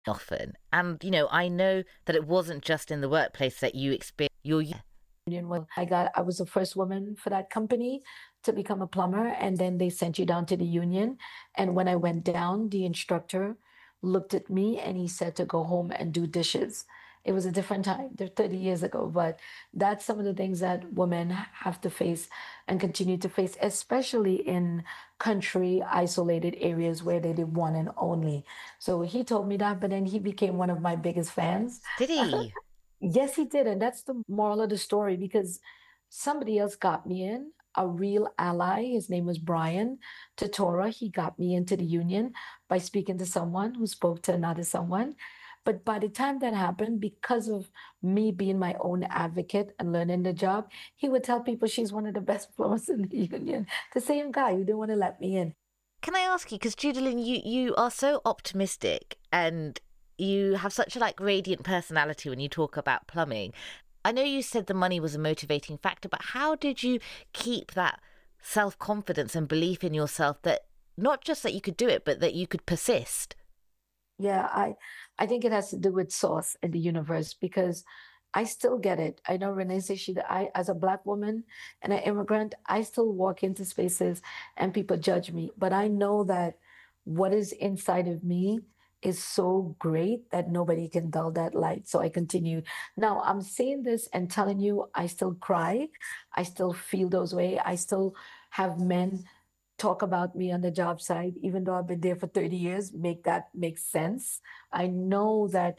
often. And, I know that it wasn't just in the workplace that you experienced your Union. Well, I was the first woman for that company to become a plumber, and then they sent you down to the union. And when I went down, the instructor looked at me and he said to go home and do dishes. It was a different time, they're 30 years ago, but that's some of the things that women have to face and continue to face, especially in country isolated areas where they did one and only. So he told me that, but then he became one of my biggest fans. did he? Yes, he did. And that's the moral of the story because somebody else got me in, a real ally. His name was Brian Totora. He got me into the union by speaking to someone who spoke to another someone. But by the time that happened, because of me being my own advocate and learning the job, he would tell people she's one of the best plumbers in the union. The same guy who didn't want to let me in. Can I ask you, because Judalyn, you are so optimistic and you have such a radiant personality when you talk about plumbing. I know you said the money was a motivating factor, but how did you keep that self-confidence and belief in yourself that not just that you could do it, but that you could persist? Yeah, I think it has to do with source in the universe because I still get it. I know Renee says I, as a black woman and an immigrant, I still walk into spaces and people judge me. But I know that what is inside of me is so great that nobody can dull that light. So I continue. Now I'm saying this and telling you, I still cry. I still feel those way. I still have men talk about me on the job site, even though I've been there for 30 years, make that make sense. I know that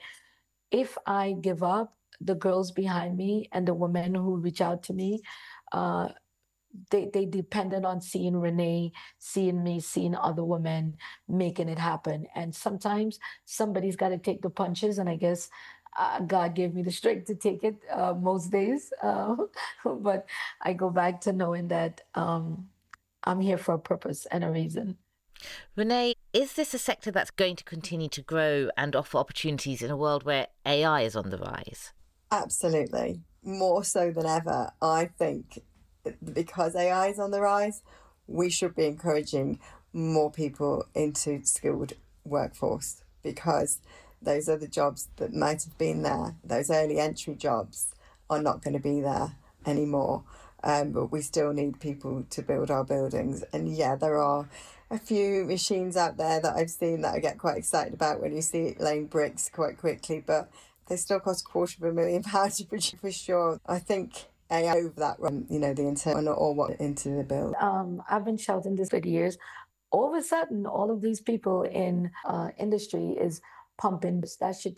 if I give up, the girls behind me and the women who reach out to me, uh, they depended on seeing Renee, seeing me, seeing other women making it happen. And sometimes somebody's got to take the punches, and I guess God gave me the strength to take it most days. But I go back to knowing that I'm here for a purpose and a reason. Renee, is this a sector that's going to continue to grow and offer opportunities in a world where AI is on the rise? Absolutely. More so than ever, I think because AI is on the rise, we should be encouraging more people into skilled workforce because those other jobs that might have been there, those early entry jobs, are not going to be there anymore. But we still need people to build our buildings. And yeah, there are a few machines out there that I've seen that I get quite excited about when you see it laying bricks quite quickly, but they still cost £250,000 to produce for sure. I think AI over that run, the intent or what into the build. I've been shouting this for years. All of a sudden, all of these people in industry is pumping. That should